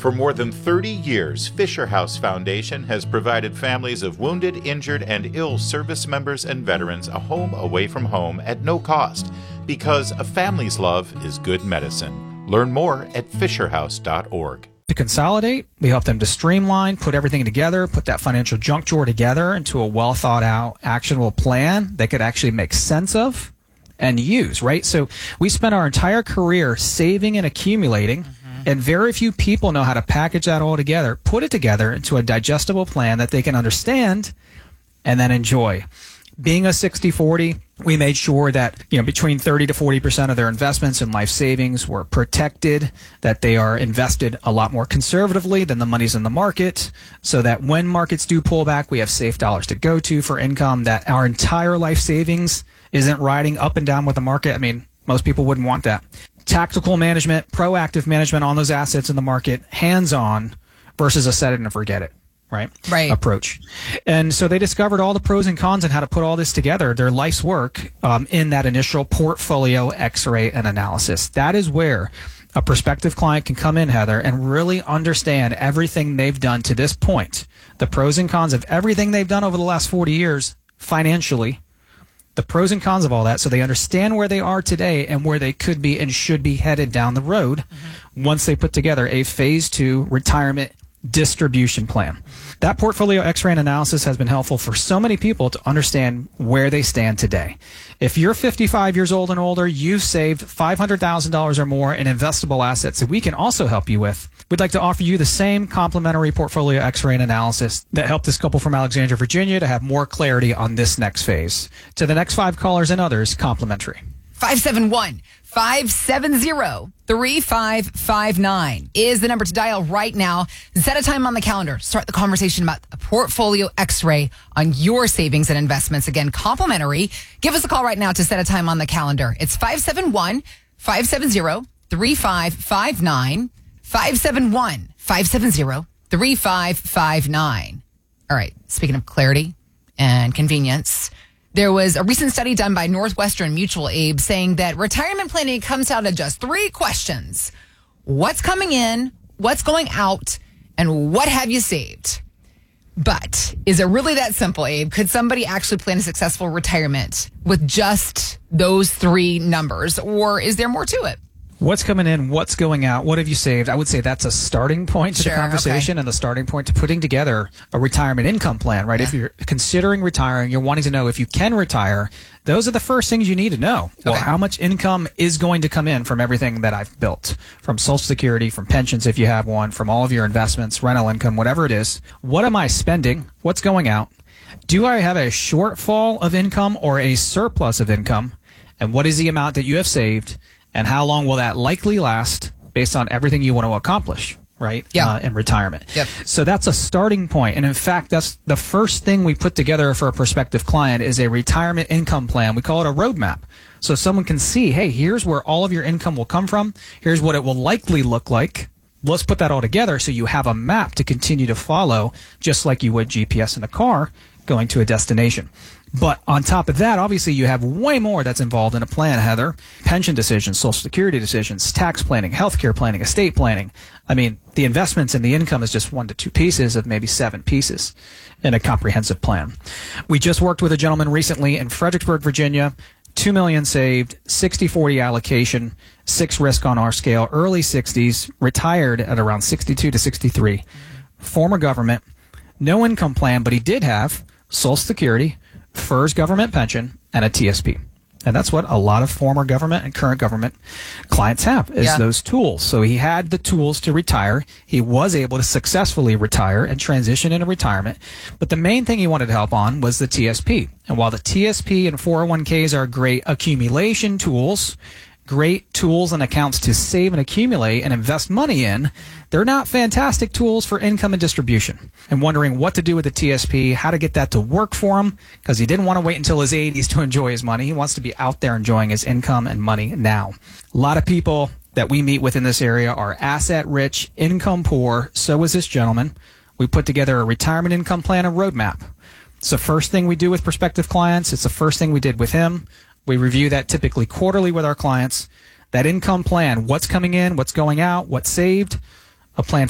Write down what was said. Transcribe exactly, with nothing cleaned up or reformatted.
For more than thirty years, Fisher House Foundation has provided families of wounded, injured, and ill service members and veterans a home away from home at no cost, because a family's love is good medicine. Learn more at fisher house dot org. To consolidate, we help them to streamline, put everything together, put that financial junk drawer together into a well thought out, actionable plan they could actually make sense of and use, right? So we spent our entire career saving and accumulating. And very few people know how to package that all together, put it together into a digestible plan that they can understand and then enjoy. Being a sixty forty, we made sure that, you know, between thirty to forty percent of their investments and life savings were protected, that they are invested a lot more conservatively than the money's in the market, so that when markets do pull back, we have safe dollars to go to for income, that our entire life savings isn't riding up and down with the market. I mean, most people wouldn't want that. Tactical management, proactive management on those assets in the market, hands-on versus a set it and forget it, right? Right. Approach. And so they discovered all the pros and cons and how to put all this together, their life's work, um, in that initial portfolio X-ray and analysis. That is where a prospective client can come in, Heather, and really understand everything they've done to this point, the pros and cons of everything they've done over the last forty years financially, the pros and cons of all that, so they understand where they are today and where they could be and should be headed down the road mm-hmm. once they put together a phase two retirement distribution plan. That portfolio X-ray and analysis has been helpful for so many people to understand where they stand today. If you're fifty-five years old and older, you've saved five hundred thousand dollars or more in investable assets that we can also help you with. We'd like to offer you the same complimentary portfolio X-ray and analysis that helped this couple from Alexandria, Virginia to have more clarity on this next phase. To the next five callers and others, complimentary. five seven one, five seven zero, three five five nine is the number to dial right now. Set a time on the calendar. Start the conversation about a portfolio X-ray on your savings and investments. Again, complimentary. Give us a call right now to set a time on the calendar. It's five seven one, five seven zero, three five five nine. five seven one, five seven zero, three five five nine. All right. Speaking of clarity and convenience, there was a recent study done by Northwestern Mutual, Abe, saying that retirement planning comes down to just three questions. What's coming in, what's going out, and what have you saved? But is it really that simple, Abe? Could somebody actually plan a successful retirement with just those three numbers, or is there more to it? What's coming in, what's going out, what have you saved? I would say that's a starting point to sure, the conversation okay. and the starting point to putting together a retirement income plan, right? Yeah. If you're considering retiring, you're wanting to know if you can retire, those are the first things you need to know. Okay. Well, how much income is going to come in from everything that I've built, from Social Security, from pensions if you have one, from all of your investments, rental income, whatever it is. What am I spending? What's going out? Do I have a shortfall of income or a surplus of income? And what is the amount that you have saved? And how long will that likely last based on everything you want to accomplish, right? Yeah. Uh, in retirement. Yep. So that's a starting point. And in fact, that's the first thing we put together for a prospective client is a retirement income plan. We call it a roadmap. So someone can see, hey, here's where all of your income will come from. Here's what it will likely look like. Let's put that all together so you have a map to continue to follow, just like you would G P S in a car going to a destination. But on top of that, obviously, you have way more that's involved in a plan, Heather. Pension decisions, Social Security decisions, tax planning, healthcare planning, estate planning. I mean, the investments and the income is just one to two pieces of maybe seven pieces in a comprehensive plan. We just worked with a gentleman recently in Fredericksburg, Virginia, two million dollars saved, sixty forty allocation, six risk on our scale, early sixties, retired at around sixty-two to sixty-three, former government, no income plan, but he did have Social Security, F E R S government pension, and a T S P. And that's what a lot of former government and current government clients have, is yeah. those tools. So he had the tools to retire. He was able to successfully retire and transition into retirement. But the main thing he wanted help on was the T S P. And while the T S P and four oh one k's are great accumulation tools, great tools and accounts to save and accumulate and invest money in, they're not fantastic tools for income and distribution. And wondering what to do with the T S P, how to get that to work for him, because he didn't want to wait until his eighties to enjoy his money. He wants to be out there enjoying his income and money now. A lot of people that we meet with in this area are asset rich, income poor. So is this gentleman. We put together a retirement income plan and roadmap. It's the first thing we do with prospective clients. It's the first thing we did with him. We review that typically quarterly with our clients. That income plan, what's coming in, what's going out, what's saved, a plan